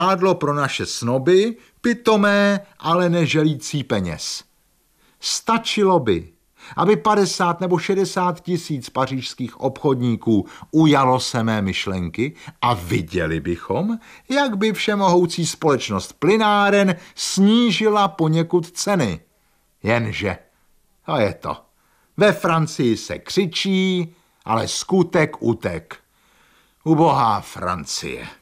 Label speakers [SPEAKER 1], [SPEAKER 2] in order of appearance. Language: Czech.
[SPEAKER 1] Ádlo pro naše snoby, pitomé, ale neželící peněz. Stačilo by, aby 50 nebo 60 tisíc pařížských obchodníků ujalo se mé myšlenky a viděli bychom, jak by všemohoucí společnost plynáren snížila poněkud ceny. Jenže, to je to. Ve Francii se křičí, ale skutek utek. Ubohá Francie.